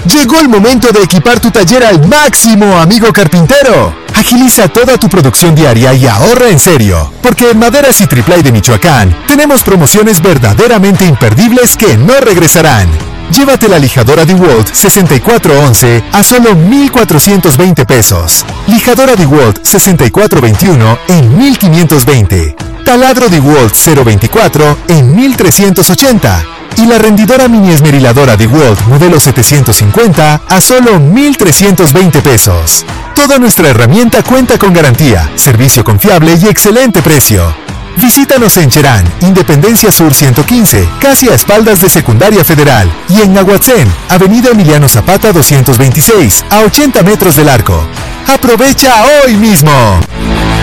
Llegó el momento de equipar tu taller al máximo, amigo carpintero. Agiliza toda tu producción diaria y ahorra en serio, porque en Maderas y Triplay de Michoacán tenemos promociones verdaderamente imperdibles que no regresarán. Llévate la lijadora DeWalt 6411 a solo 1,420 pesos. Lijadora DeWalt 6421 en 1,520. Taladro DeWalt 024 en 1,380. Y la rendidora mini esmeriladora DeWalt modelo 750 a solo 1,320 pesos. Toda nuestra herramienta cuenta con garantía, servicio confiable y excelente precio. Visítanos en Cherán, Independencia Sur 115, casi a espaldas de Secundaria Federal, y en Nahuatzén, Avenida Emiliano Zapata 226, a 80 metros del Arco. ¡Aprovecha hoy mismo!